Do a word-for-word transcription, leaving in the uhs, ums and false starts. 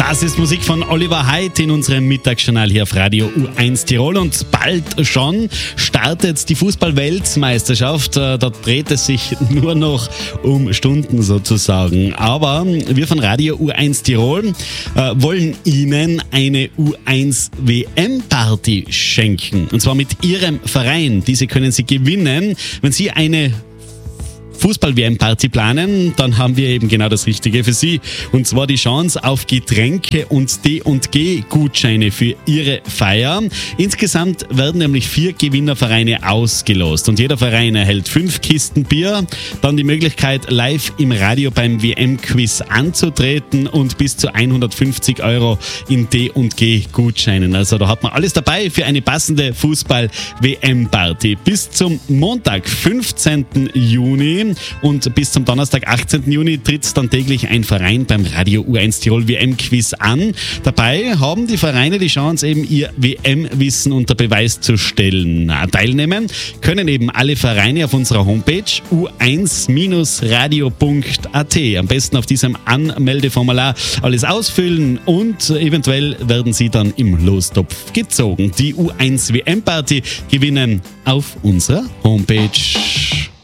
Das ist Musik von Oliver Haidt in unserem Mittagsjournal hier auf Radio U eins Tirol. Und bald schon startet die Fußball-Weltmeisterschaft. Da dreht es sich nur noch um Stunden sozusagen. Aber wir von Radio U eins Tirol äh, wollen Ihnen eine U eins W M-Party schenken. Und zwar mit Ihrem Verein. Diese können Sie gewinnen, wenn Sie eine Fußball-W M-Party planen, dann haben wir eben genau das Richtige für Sie. Und zwar die Chance auf Getränke und D und G-Gutscheine für Ihre Feier. Insgesamt werden nämlich vier Gewinnervereine ausgelost. Und jeder Verein erhält fünf Kisten Bier, dann die Möglichkeit, live im Radio beim W M-Quiz anzutreten und bis zu hundertfünfzig Euro in D und G-Gutscheinen. Also da hat man alles dabei für eine passende Fußball-W M-Party. Bis zum Montag, fünfzehnten Juni und bis zum Donnerstag, achtzehnten Juni tritt dann täglich ein Verein beim Radio U eins Tirol W M-Quiz an. Dabei haben die Vereine die Chance, eben ihr W M-Wissen unter Beweis zu stellen. Teilnehmen können eben alle Vereine auf unserer Homepage u eins radio punkt a t. Am besten auf diesem Anmeldeformular alles ausfüllen und eventuell werden sie dann im Lostopf gezogen. Die U eins W M-Party gewinnen auf unserer Homepage.